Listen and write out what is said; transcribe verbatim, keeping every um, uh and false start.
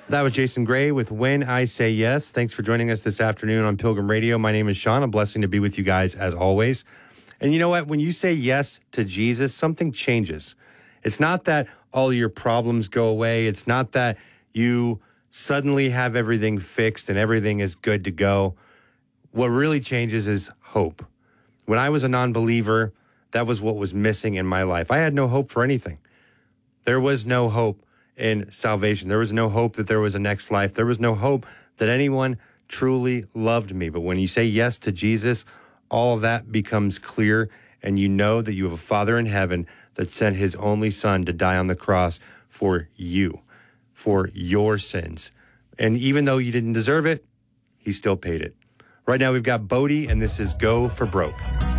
That was Jason Gray with When I Say Yes. Thanks for joining us this afternoon on Pilgrim Radio. My name is Sean. A blessing to be with you guys as always. And you know what? When you say yes to Jesus, something changes. It's not that all your problems go away. It's not that you suddenly have everything fixed and everything is good to go. What really changes is hope. When I was a non-believer, that was what was missing in my life. I had no hope for anything. There was no hope in salvation. There was no hope that there was a next life. There was no hope that anyone truly loved me. But when you say yes to Jesus, all of that becomes clear, and you know that you have a Father in heaven that sent his only Son to die on the cross for you, for your sins. And even though you didn't deserve it, he still paid it. Right now we've got Bodie, and this is Go for Broke.